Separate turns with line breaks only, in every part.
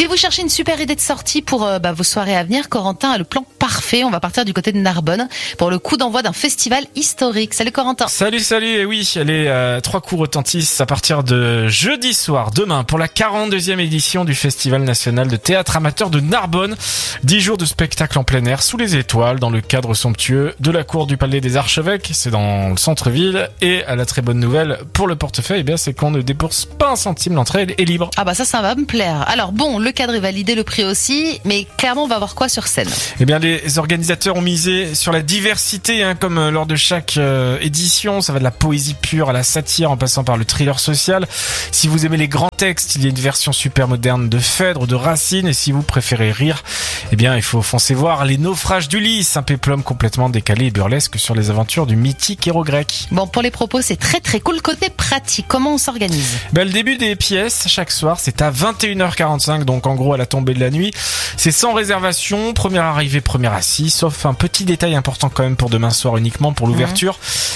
Si vous cherchez une super idée de sortie pour vos soirées à venir, Corentin a le plan parfait. On va partir du côté de Narbonne pour le coup d'envoi d'un festival historique. Salut Corentin.
Salut, et oui, les 3 coups retentissent à partir de jeudi soir, demain, pour la 42e édition du Festival national de théâtre amateur de Narbonne. 10 jours de spectacle en plein air, sous les étoiles, dans le cadre somptueux de la cour du Palais des Archevêques. C'est dans le centre-ville. Et la très bonne nouvelle pour le portefeuille, c'est qu'on ne débourse pas un centime, l'entrée est libre.
Ah bah ça va me plaire. Alors bon, le cadre est validé, le prix aussi, mais clairement on va voir quoi sur scène?
Les organisateurs ont misé sur la diversité, comme lors de chaque édition. Ça va de la poésie pure à la satire, en passant par le thriller social. Si vous aimez les grands textes, il y a une version super moderne de Phèdre, de Racine. Et si vous préférez rire, il faut foncer voir Les Naufrages d'Ulysse, un péplum complètement décalé et burlesque sur les aventures du mythique héros grec.
Bon, pour les propos, c'est très très cool. Côté pratique, comment on s'organise?
Le début des pièces, chaque soir, c'est à 21h45, donc en gros à la tombée de la nuit. C'est sans réservation, première arrivée, première assise, sauf un petit détail important quand même pour demain soir uniquement, pour l'ouverture.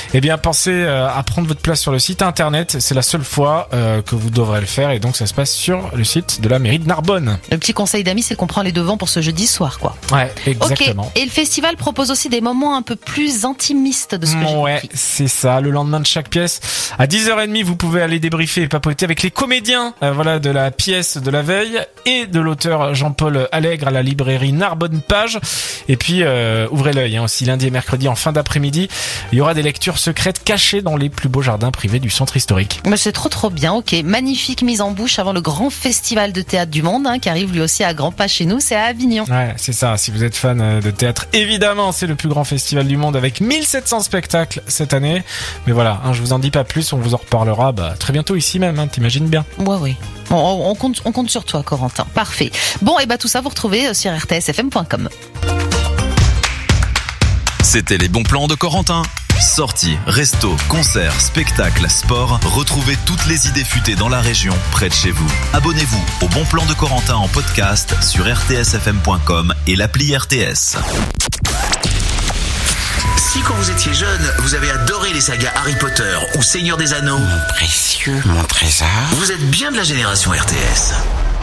Pensez à prendre votre place sur le site internet, c'est la seule fois que vous devrez le faire, et donc ça se passe sur le site de la mairie de Narbonne.
Le petit conseil d'amis, c'est qu'on prend les devants pour ce jeudi soir, quoi.
Ouais, exactement.
Okay. Et le festival propose aussi des moments un peu plus intimistes de ce que j'ai compris.
Ouais, c'est ça. Le lendemain de chaque pièce, à 10h30, vous pouvez aller débriefer et papoter avec les comédiens, de la pièce de la veille et de l'auteur Jean-Paul Allègre à la librairie Narbonne Page. Et puis, ouvrez l'œil, aussi lundi et mercredi en fin d'après-midi, il y aura des lectures secrètes cachées dans les plus beaux jardins privés du centre historique.
Mais c'est trop bien, ok. Magnifique mise en bouche avant le grand festival de théâtre du monde, qui arrive lui aussi à grands pas chez nous, c'est à Avignon.
Ouais, c'est ça. Si vous êtes fan de théâtre, évidemment, c'est le plus grand festival du monde avec 1700 spectacles cette année. Mais voilà, je vous en dis pas plus, on vous en reparlera très bientôt ici même, t'imagines bien.
Ouais, oui. On compte sur toi, Corentin. Parfait. Bon, tout ça, vous retrouvez sur rtsfm.com.
C'était les bons plans de Corentin. Sorties, restos, concerts, spectacles, sport, retrouvez toutes les idées futées dans la région, près de chez vous. Abonnez-vous au Bon Plan de Corentin en podcast sur rtsfm.com et l'appli RTS.
Si quand vous étiez jeune, vous avez adoré les sagas Harry Potter ou Seigneur des Anneaux,
mon précieux, mon trésor,
vous êtes bien de la génération RTS.